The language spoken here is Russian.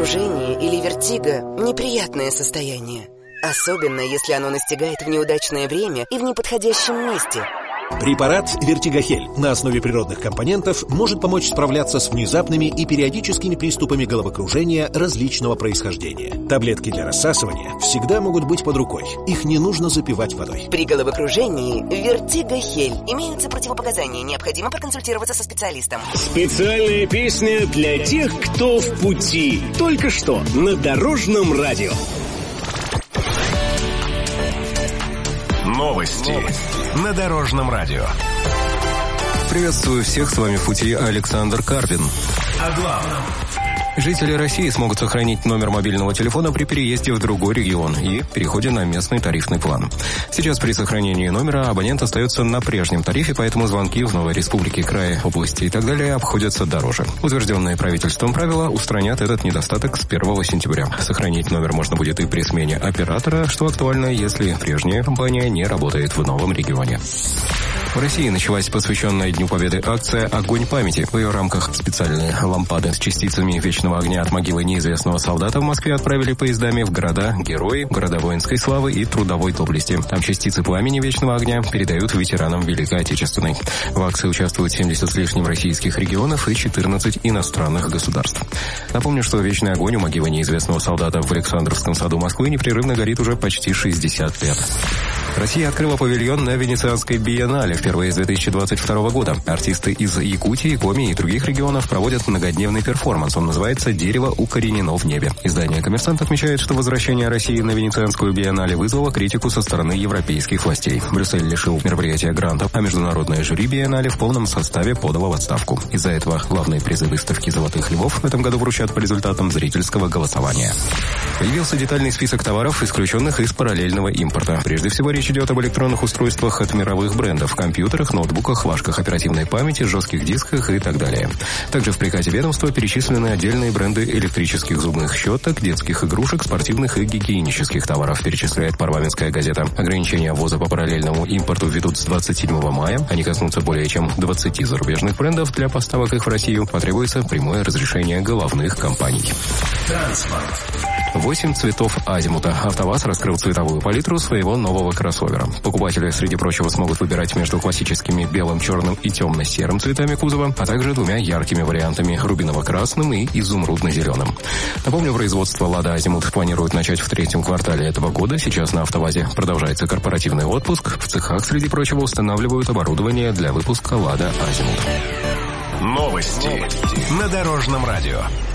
головокружение или вертиго – неприятное состояние. Особенно, если оно настигает в неудачное время и в неподходящем месте. Препарат «Вертигохель» на основе природных компонентов может помочь справляться с внезапными и периодическими приступами головокружения различного происхождения. Таблетки для рассасывания всегда могут быть под рукой. Их не нужно запивать водой. При головокружении «Вертигохель» имеются противопоказания. Необходимо проконсультироваться со специалистом. Специальная песня для тех, кто в пути. Только что на Дорожном радио. Новости на Дорожном радио. Приветствую всех, с вами в пути Александр Карпин. О главном. Жители России смогут сохранить номер мобильного телефона при переезде в другой регион и переходе на местный тарифный план. Сейчас при сохранении номера абонент остается на прежнем тарифе, поэтому звонки в новой республике, крае, области и так далее обходятся дороже. Утвержденные правительством правила устранят этот недостаток с 1 сентября. Сохранить номер можно будет и при смене оператора, что актуально, если прежняя компания не работает в новом регионе. В России началась посвященная Дню Победы акция «Огонь памяти». В ее рамках специальные лампады с частицами вечного огня от могилы неизвестного солдата в Москве отправили поездами в города-герои, города воинской славы и трудовой доблести. Там частицы пламени вечного огня передают ветеранам Великой Отечественной. В акции участвуют 70 с лишним российских регионов и 14 иностранных государств. Напомню, что вечный огонь у могилы неизвестного солдата в Александровском саду Москвы непрерывно горит уже почти 60 лет. Россия открыла павильон на Венецианской биеннале впервые с 2022 года. Артисты из Якутии, Коми и других регионов проводят многодневный перформанс. Он называется «Дерево укоренено в небе». Издание «Коммерсант» отмечает, что возвращение России на Венецианскую биеннале вызвало критику со стороны европейских властей. Брюссель лишил мероприятия грантов, а международное жюри биеннале в полном составе подало в отставку. Из-за этого главные призы выставки «Золотых львов» в этом году вручат по результатам зрительского голосования. Появился детальный список товаров, исключенных из параллельного импорта. Прежде всего, речь идет об электронных устройствах от мировых брендов, компьютерах, ноутбуках, флешках оперативной памяти, жестких дисках и так далее. Также в приказе ведомства перечислены отдельные бренды электрических зубных щеток, детских игрушек, спортивных и гигиенических товаров, перечисляет парламентская газета. Ограничения ввоза по параллельному импорту введут с 27 мая. Они коснутся более чем 20 зарубежных брендов. Для поставок их в Россию потребуется прямое разрешение головных компаний. Транспорт. 8 цветов азимута. АвтоВАЗ раскрыл цветовую палитру своего нового кроссовера. Покупатели, среди прочего, смогут выбирать между классическими белым, черным и темно-серым цветами кузова, а также двумя яркими вариантами – рубиново-красным и изумрудно-зеленым. Напомню, производство «Лада Азимут» планируют начать в третьем квартале этого года. Сейчас на АвтоВАЗе продолжается корпоративный отпуск. В цехах, среди прочего, устанавливают оборудование для выпуска «Лада Азимут». Новости на Дорожном радио.